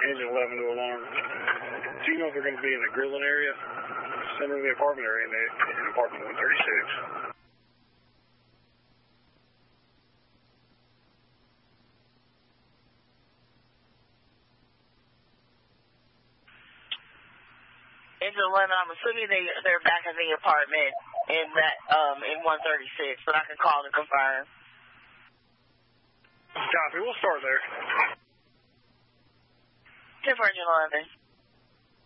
engine 11 to alarm. Do you know if they're going to be in the grilling area, center of the apartment area, in apartment 136? Engine 11, I'm assuming they're back in the apartment in 136, but I can call to confirm. Copy, we'll start there. 10 for Engine 11.